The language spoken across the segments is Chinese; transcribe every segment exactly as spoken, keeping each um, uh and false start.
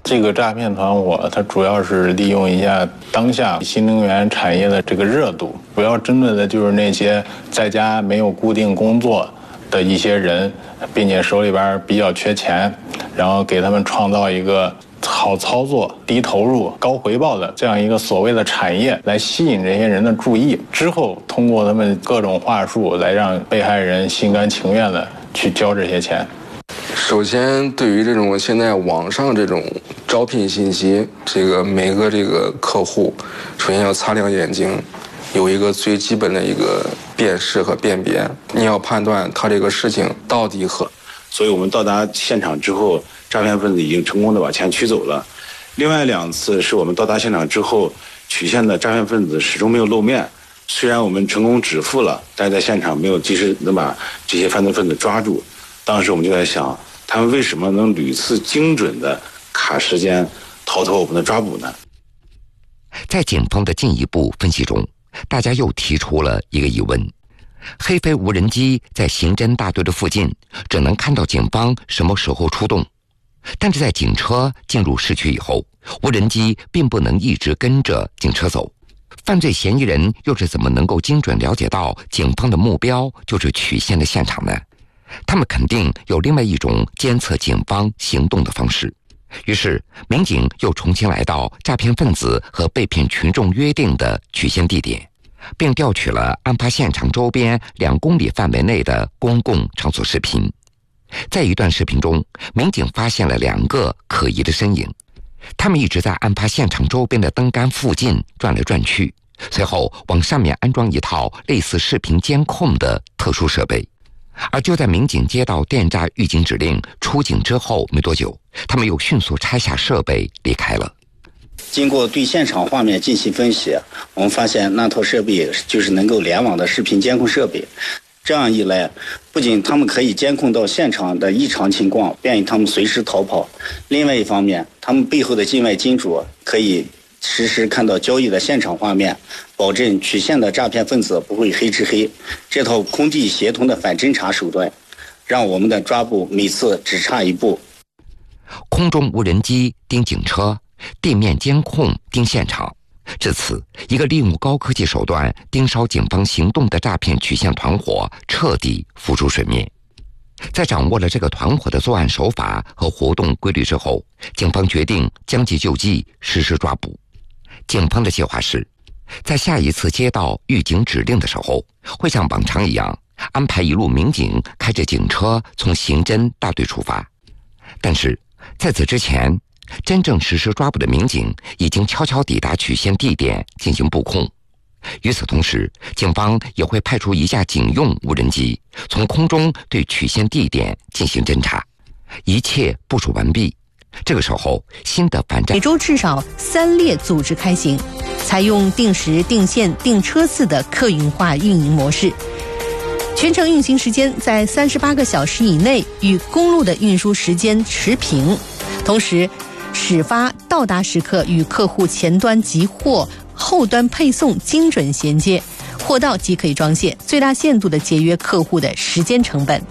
这个诈骗团伙它主要是利用一下当下新能源产业的这个热度，主要针对的就是那些在家没有固定工作的一些人，并且手里边比较缺钱，然后给他们创造一个好操作、低投入、高回报的这样一个所谓的产业，来吸引这些人的注意，之后通过他们各种话术来让被害人心甘情愿的去交这些钱。 首先，对于这种现在网上这种招聘信息，这个每个这个客户，首先要擦亮眼睛，有一个最基本的一个辨识和辨别，你要判断他这个事情到底和。 所以我们到达现场之后，诈骗分子已经成功的把钱取走了。另外两次是我们到达现场之后，取现的诈骗分子始终没有露面。虽然我们成功止付了，但是在现场没有及时能把这些犯罪分子抓住。当时我们就在想，他们为什么能屡次精准的卡时间逃脱我们的抓捕呢？ 在警方的进一步分析中，大家又提出了一个疑问：黑飞无人机在刑侦大队的附近，只能看到警方什么时候出动，但是在警车进入市区以后，无人机并不能一直跟着警车走。犯罪嫌疑人又是怎么能够精准了解到警方的目标就是曲线的现场呢？他们肯定有另外一种监测警方行动的方式。于是民警又重新来到诈骗分子和被骗群众约定的取现地点，并调取了案发现场周边两公里范围内的公共场所视频。在一段视频中，民警发现了两个可疑的身影，他们一直在案发现场周边的灯杆附近转来转去，随后往上面安装一套类似视频监控的特殊设备。而就在民警接到电诈预警指令出警之后没多久，他们又迅速拆下设备离开了。 经过对现场画面进行分析，我们发现那套设备就是能够联网的视频监控设备。这样一来，不仅他们可以监控到现场的异常情况，便于他们随时逃跑；另外一方面，他们背后的境外金主可以实时看到交易的现场画面，保证取现的诈骗分子不会黑吃黑。这套空地协同的反侦查手段，让我们的抓捕每次只差一步。 空中无人机盯警车，地面监控盯现场，至此，一个利用高科技手段盯梢警方行动的诈骗曲线团伙彻底浮出水面。在掌握了这个团伙的作案手法和活动规律之后，警方决定将计就计，实施抓捕。警方的计划是，在下一次接到预警指令的时候，会像往常一样安排一路民警开着警车从刑侦大队出发。但是在此之前，真正实施抓捕的民警已经悄悄抵达取现地点进行布控。与此同时，警方也会派出一架警用无人机，从空中对取现地点进行侦查。一切部署完毕，这个时候，新的反诈每周至少三列组织开行，采用定时、定线、定车次的客运化运营模式。全程运行时间在三十八个小时以内，与公路的运输时间持平。同时，始发到达时刻与客户前端集货、后端配送精准衔接，货到即可以装卸，最大限度地节约客户的时间成本。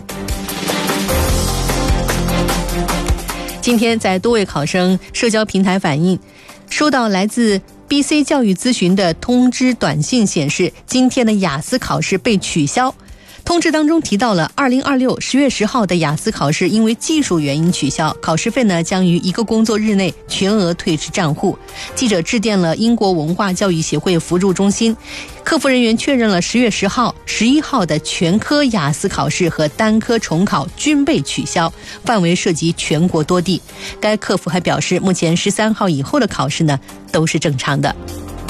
今天在多位考生社交平台反映，收到来自 B C 教育咨询的通知短信显示，今天的雅思考试被取消。通知当中提到了二零二六十月十号的雅思考试因为技术原因取消，考试费呢将于一个工作日内全额退至账户。记者致电了英国文化教育协会扶助中心，客服人员确认了十月十号、十一号的全科雅思考试和单科重考均被取消，范围涉及全国多地。该客服还表示，目前十三号以后的考试呢都是正常的。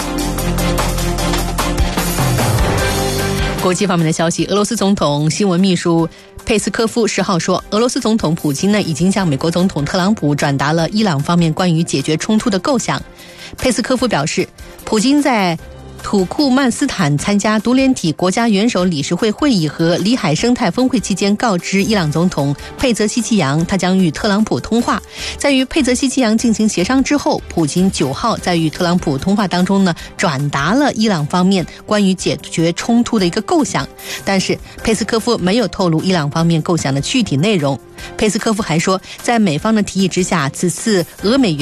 国际方面的消息，俄罗斯总统新闻秘书佩斯科夫十号说，俄罗斯总统普京呢已经向美国总统特朗普转达了伊朗方面关于解决冲突的构想。佩斯科夫表示，普京在土库曼斯坦参加独联体国家元首理事会会议和里海生态峰会期间告知伊朗总统佩泽西奇扬，他将与特朗普通话。在与佩泽西奇扬进行协商之后，普京九号在与特朗普通话当中呢，转达了伊朗方面关于解决冲突的一个构想，但是佩斯科夫没有透露伊朗方面构想的具体内容。佩斯科夫还说，在美方的提议之下，此次俄美元